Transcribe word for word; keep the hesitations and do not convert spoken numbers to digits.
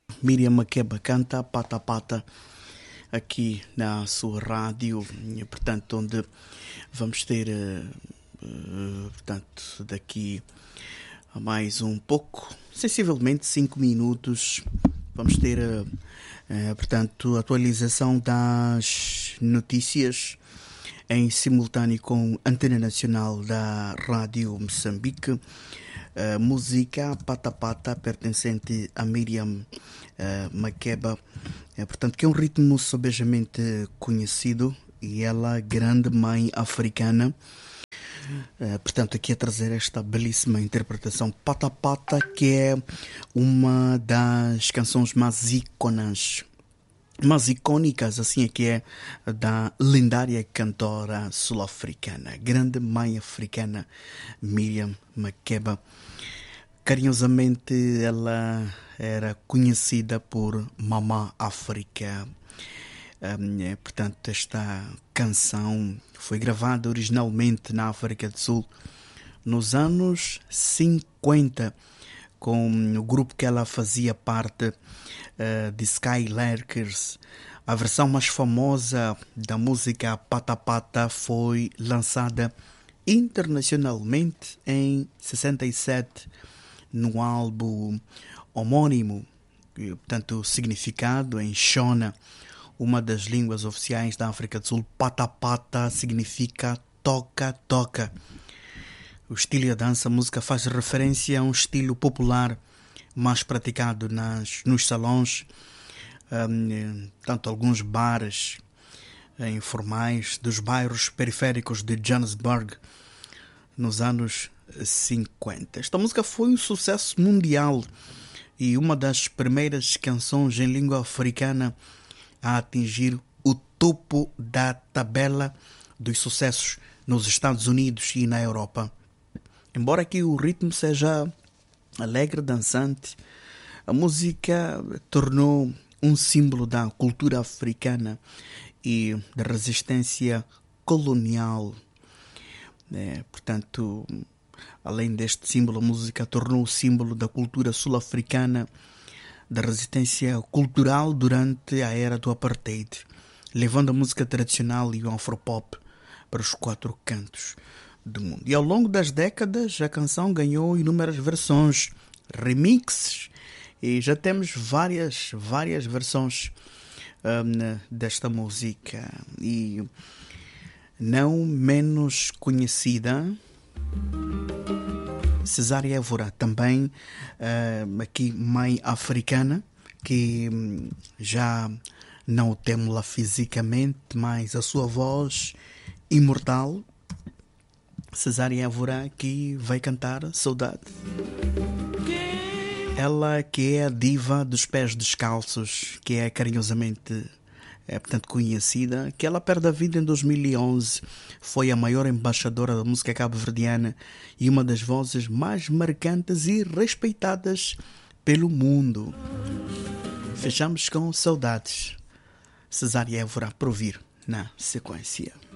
Miriam Makeba canta Pata Pata aqui na sua rádio, e, portanto, onde vamos ter, uh, uh, portanto, daqui a mais um pouco, sensivelmente cinco minutos, vamos ter, uh, uh, portanto, atualização das notícias em simultâneo com a Antena Nacional da Rádio Moçambique. Uh, música Pata Pata, pertencente a Miriam uh, Makeba, uh, portanto, que é um ritmo sobejamente conhecido, e ela, grande mãe africana. Uh, portanto, aqui a trazer esta belíssima interpretação Pata Pata, que é uma das canções mais íconas, mais icônicas, assim é que é, da lendária cantora sul-africana, grande mãe africana, Miriam Makeba. Carinhosamente ela era conhecida por Mamá África. Um, é, portanto, esta canção foi gravada originalmente na África do Sul nos anos cinquenta, com o grupo que ela fazia parte, uh, de Skylarkers. A versão mais famosa da música Pata Pata foi lançada internacionalmente em sessenta e sete no álbum homónimo, e, portanto, significado em Shona, uma das línguas oficiais da África do Sul. Pata Pata significa toca, toca. O estilo e a dança, a música faz referência a um estilo popular mais praticado nas, nos salões, um, tanto alguns bares eh, informais dos bairros periféricos de Johannesburg nos anos cinquenta. Esta música foi um sucesso mundial e uma das primeiras canções em língua africana a atingir o topo da tabela dos sucessos nos Estados Unidos e na Europa. Embora aqui o ritmo seja alegre, dançante, a música tornou um símbolo da cultura africana e da resistência colonial. É, portanto, além deste símbolo, a música tornou o símbolo da cultura sul-africana, da resistência cultural durante a era do apartheid, levando a música tradicional e o afropop para os quatro cantos do mundo. E ao longo das décadas a canção ganhou inúmeras versões, remixes, e já temos várias, várias versões um, desta música. E não menos conhecida, Cesária Évora, também uh, aqui mãe africana, que um, já não o temos lá fisicamente, mas a sua voz imortal. Cesária Évora, que vai cantar Saudade. Ela que é a diva dos pés descalços, que é carinhosamente, é, portanto, conhecida, que ela perde a vida em dois mil e onze, foi a maior embaixadora da música cabo-verdiana e uma das vozes mais marcantes e respeitadas pelo mundo. Fechamos com Saudades. Cesária Évora, por ouvir na sequência.